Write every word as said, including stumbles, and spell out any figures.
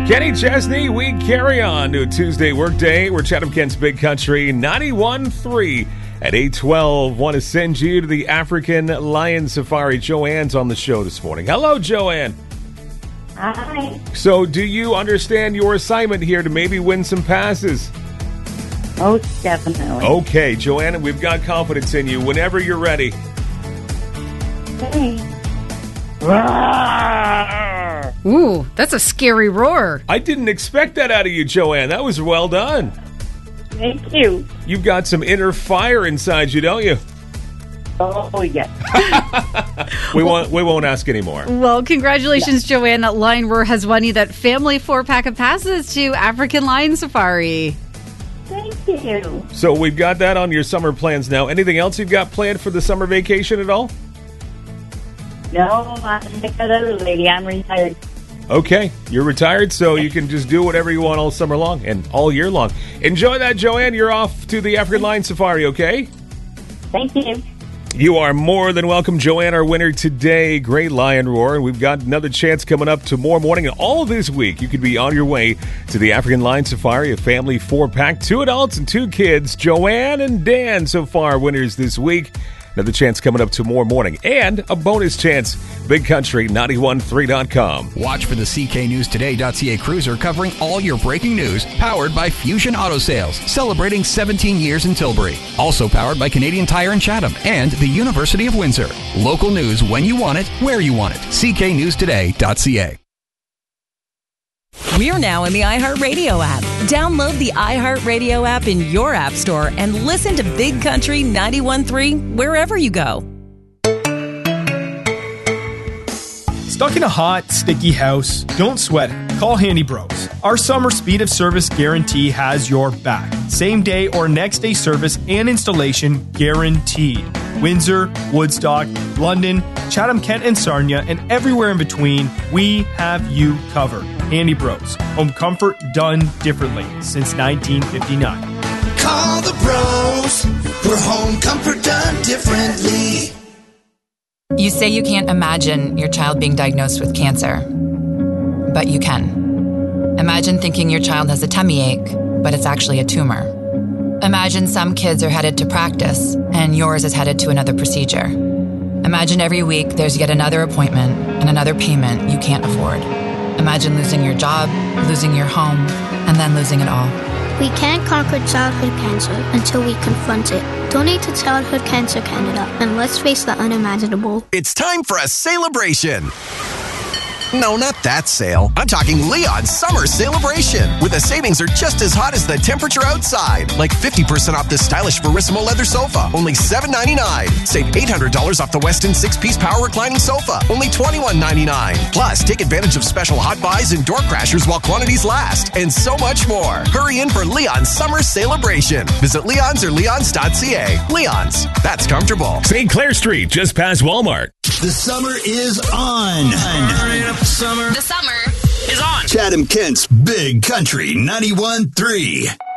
Kenny Chesney, we carry on to a Tuesday workday. We're Chatham Kent's Big Country ninety-one point three at eight twelve. Want to send you to the African Lion Safari. Joanne's on the show this morning. Hello, Joanne. Hi. So, do you understand your assignment here to maybe win some passes? Most definitely. Okay, Joanne, we've got confidence in you. Whenever you're ready. Okay. Ooh, that's a scary roar. I didn't expect that out of you, Joanne. That was well done. Thank you. You've got some inner fire inside you, don't you? Oh, yes. we won't we won't ask anymore. Well, congratulations, yeah. Joanne. That Lion Roar has won you that family four-pack of passes to African Lion Safari. Thank you. So we've got that on your summer plans now. Anything else you've got planned for the summer vacation at all? No, I'm like that other lady. I'm retired. Okay, you're retired, so you can just do whatever you want all summer long and all year long. Enjoy that, Joanne. You're off to the African Lion Safari, okay? Thank you. You are more than welcome, Joanne, our winner today. Great Lion Roar. And we've got another chance coming up tomorrow morning. And all this week, you could be on your way to the African Lion Safari, a family four-pack, two adults and two kids. Joanne and Dan so far winners this week. Another chance coming up tomorrow morning. And a bonus chance, Big Country ninety-one point three dot com. Watch for the C K News Today dot C A cruiser covering all your breaking news, powered by Fusion Auto Sales, celebrating seventeen years in Tilbury. Also powered by Canadian Tire in Chatham and the University of Windsor. Local news when you want it, where you want it. C K News Today dot C A. We're now in the iHeartRadio app. Download the iHeartRadio app in your app store and listen to Big Country ninety-one point three wherever you go. Stuck in a hot, sticky house? Don't sweat it. Call Handy Bros. Our summer speed of service guarantee has your back. Same day or next day service and installation guaranteed. Windsor, Woodstock, London, Chatham, Kent, and Sarnia, and everywhere in between, we have you covered. Handy Bros. Home comfort done differently since nineteen fifty-nine. Call the bros for home comfort done differently. You say you can't imagine your child being diagnosed with cancer, but you can. Imagine thinking your child has a tummy ache, but it's actually a tumor. Imagine some kids are headed to practice, and yours is headed to another procedure. Imagine every week there's yet another appointment and another payment you can't afford. Imagine losing your job, losing your home, and then losing it all. We can't conquer childhood cancer until we confront it. Donate to Childhood Cancer Canada, and let's face the unimaginable. It's time for a celebration. No, not that sale. I'm talking Leon's Summer Celebration, where the savings are just as hot as the temperature outside. Like fifty percent off this stylish Verissimo leather sofa, only seven ninety-nine. Save eight hundred dollars off the Westin six-piece power reclining sofa, only twenty-one ninety-nine. Plus, take advantage of special hot buys and door crashers while quantities last, and so much more. Hurry in for Leon's Summer Celebration. Visit Leon's or leons dot c a. Leon's, that's comfortable. Saint Clair Street, just past Walmart. The summer is on. Hurry up, summer. The summer is on. Chatham Kent's Big Country ninety-one point three.